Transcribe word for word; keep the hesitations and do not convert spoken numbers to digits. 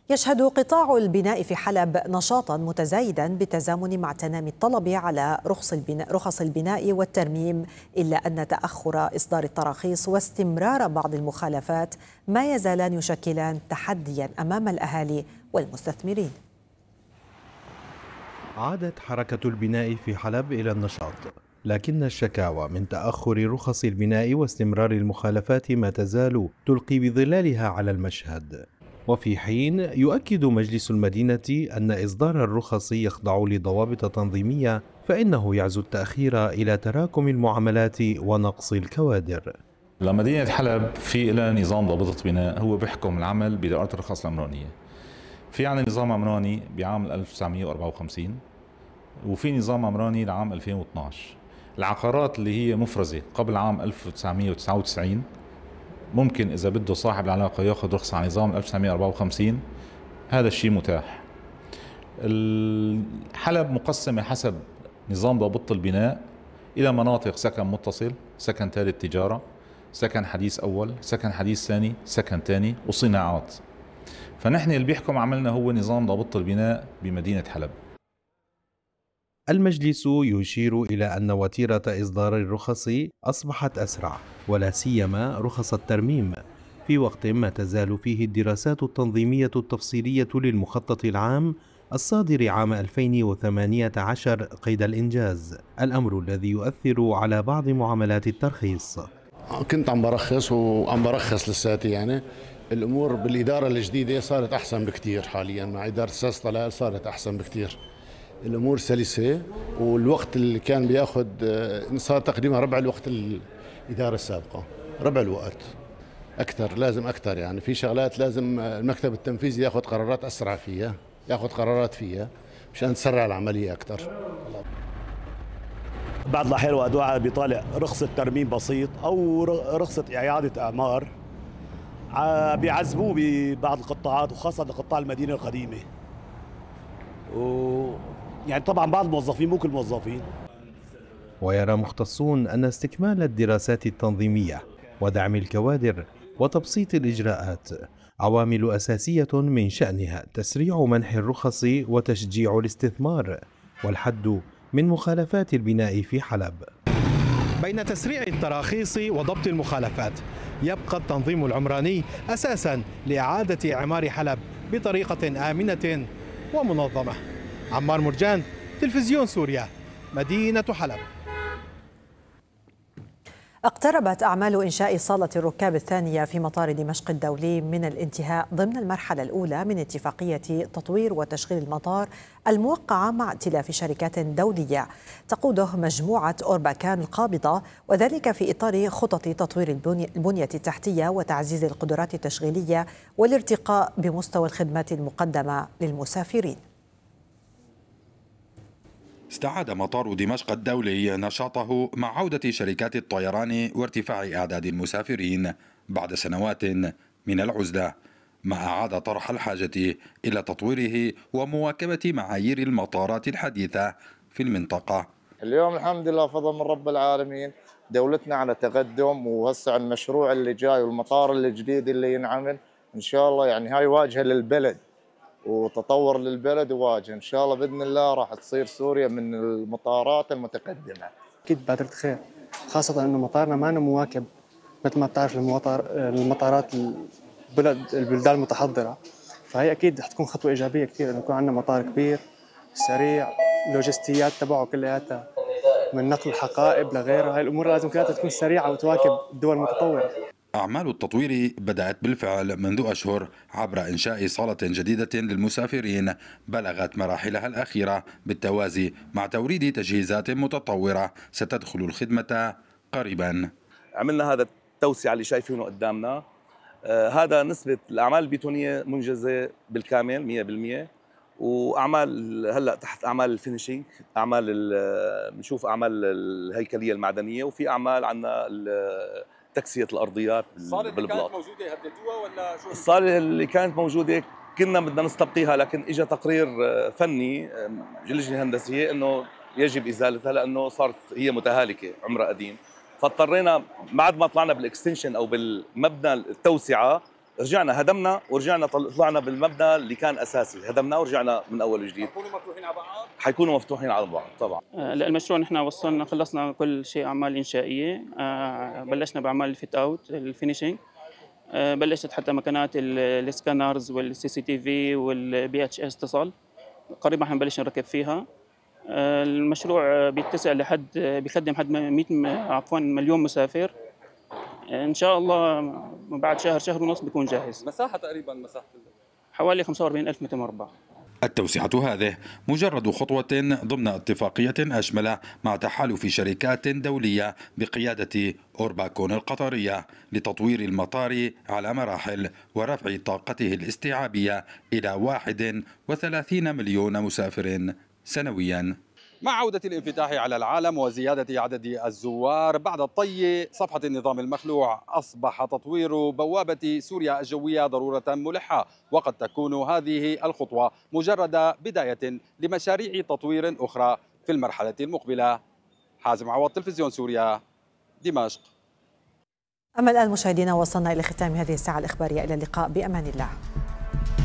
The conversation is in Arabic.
يشهد قطاع البناء في حلب نشاطا متزايدا بالتزامن مع تنامي الطلب على رخص البناء, رخص البناء والترميم، إلا أن تأخر إصدار التراخيص واستمرار بعض المخالفات ما يزالان يشكلان تحديا أمام الأهالي والمستثمرين. عادت حركة البناء في حلب إلى النشاط، لكن الشكاوى من تأخر رخص البناء واستمرار المخالفات ما تزال تلقي بظلالها على المشهد. وفي حين يؤكد مجلس المدينة أن إصدار الرخص يخضع لضوابط تنظيمية، فإنه يعزو التأخير إلى تراكم المعاملات ونقص الكوادر. لمدينة حلب في لها نظام ضابطة بناء هو بيحكم العمل بدائرة الرخص العمرانية. في عنا نظام عمراني بعام ألف وتسعمئة وأربعة وخمسين وفي نظام عمراني لعام ألفين واثني عشر. العقارات اللي هي مفرزة قبل عام ألف وتسعمئة وتسعة وتسعين ممكن إذا بده صاحب العلاقة ياخذ رخصة على نظام ألف وتسعمئة وأربعة وخمسين، هذا الشيء متاح. حلب مقسمة حسب نظام ضابطة البناء إلى مناطق سكن متصل، سكن ثالث تجارة، سكن حديث أول، سكن حديث ثاني، سكن ثاني، وصناعات. فنحن اللي بيحكم عملنا هو نظام ضابطة البناء بمدينة حلب. المجلس يشير إلى أن وتيرة إصدار الرخص أصبحت أسرع، ولا سيما رخص الترميم، في وقت ما تزال فيه الدراسات التنظيمية التفصيلية للمخطط العام الصادر عام ألفين وثمانية عشر قيد الإنجاز، الأمر الذي يؤثر على بعض معاملات الترخيص. كنت عم برخص وعم برخص لساتي، يعني الأمور بالإدارة الجديدة صارت أحسن بكتير. حاليا مع إدارة ساس طلال صارت أحسن بكتير، الأمور سلسة، والوقت اللي كان بياخد صار تقريبا ربع الوقت الإدارة السابقة، ربع الوقت أكثر، لازم أكثر. يعني في شغلات لازم المكتب التنفيذي ياخد قرارات أسرع فيها، ياخد قرارات فيها مشان تسرع العملية أكثر. بعض الأحيان وقت واحد بيطالع رخصة ترميم بسيط أو رخصة إعادة أعمار بيعذبوه ببعض القطاعات، وخاصة قطاع المدينة القديمة. و يعني طبعا بعض الموظفين، مو كل الموظفين. ويرى مختصون أن استكمال الدراسات التنظيمية ودعم الكوادر وتبسيط الإجراءات عوامل أساسية من شأنها تسريع منح الرخص وتشجيع الاستثمار والحد من مخالفات البناء في حلب. بين تسريع التراخيص وضبط المخالفات، يبقى التنظيم العمراني أساساً لإعادة إعمار حلب بطريقة آمنة ومنظمة. عمار مرجان، تلفزيون سوريا، مدينة حلب. اقتربت أعمال إنشاء صالة الركاب الثانية في مطار دمشق الدولي من الانتهاء ضمن المرحلة الأولى من اتفاقية تطوير وتشغيل المطار الموقعة مع ائتلاف شركات دولية تقوده مجموعة أورباكان القابضة، وذلك في إطار خطط تطوير البنية التحتية وتعزيز القدرات التشغيلية والارتقاء بمستوى الخدمات المقدمة للمسافرين. استعاد مطار دمشق الدولي نشاطه مع عودة شركات الطيران وارتفاع أعداد المسافرين بعد سنوات من العزلة، ما أعاد طرح الحاجة إلى تطويره ومواكبة معايير المطارات الحديثة في المنطقة. اليوم الحمد لله فضل من رب العالمين، دولتنا على تقدم، وهسه المشروع اللي جاي والمطار الجديد اللي ينعمل إن شاء الله، يعني هاي واجهة للبلد وتطور للبلد، وواجهة إن شاء الله بإذن الله راح تصير سوريا من المطارات المتقدمة. أكيد بادرة خير، خاصة إنه مطارنا ما مواكب مثل ما بتعرف المطار المطارات البلد البلدان المتحضرة، فهي أكيد حتكون خطوة إيجابية كثير إنه يكون عندنا مطار كبير سريع، اللوجستيات تبعه كلياتها من نقل الحقائب لغيرها، هاي الأمور لازم كلها تكون سريعة وتواكب الدول المتطورة. أعمال التطوير بدأت بالفعل منذ أشهر عبر إنشاء صالة جديدة للمسافرين بلغت مراحلها الأخيرة بالتوازي مع توريد تجهيزات متطورة ستدخل الخدمة قريبا. عملنا هذا التوسعة اللي شايفينه قدامنا، آه هذا نسبة الأعمال البيتونية منجزة بالكامل مئة بالمئة، وأعمال هلأ تحت أعمال الفينيشينج، أعمال بنشوف أعمال الهيكلية المعدنية، وفي أعمال عندنا تكسية الأرضيات بالبلاط. الصالة اللي كانت موجودة هددوها ولا شو؟ الصالة اللي كانت موجودة كنا بدنا نستبقيها، لكن اجى تقرير فني لجنة هندسية انه يجب ازالتها لانه صارت هي متهالكة، عمرها قديم، فاضطرينا بعد ما طلعنا بالاكستنشن او بالمبنى التوسعة رجعنا هدمنا ورجعنا طلعنا بالمبنى اللي كان اساسي، هدمناه ورجعنا من اول وجديد. حيكونوا مفتوحين على بعض؟ حيكونوا مفتوحين على بعض طبعا. لا المشروع نحن وصلنا خلصنا كل شيء اعمال انشائيه، بلشنا باعمال الفيت اوت الفينيشينج، بلشت حتى مكانات السكانرز والسي سي تي في والبي اتش اس اتصل، قريبا حنبلش نركب فيها. المشروع بيتسع لحد بيخدم حد مئة عفوا مليون مسافر. ان شاء الله بعد شهر شهر ونص بيكون جاهز. مساحه تقريبا مساحه حوالي خمسة وأربعين ألف متر مربع. التوسعة هذه مجرد خطوة ضمن اتفاقية أشمل مع تحالف شركات دولية بقيادة أورباكون القطرية لتطوير المطار على مراحل ورفع طاقته الاستيعابية إلى واحد وثلاثين مليون مسافر سنويا. مع عودة الانفتاح على العالم وزيادة عدد الزوار بعد طي صفحة النظام المخلوع، أصبح تطوير بوابة سوريا الجوية ضرورة ملحة، وقد تكون هذه الخطوة مجرد بداية لمشاريع تطوير أخرى في المرحلة المقبلة. حازم عوض، تلفزيون سوريا، دمشق. أما الآن مشاهدينا وصلنا إلى ختام هذه الساعة الإخبارية، إلى اللقاء بأمان الله.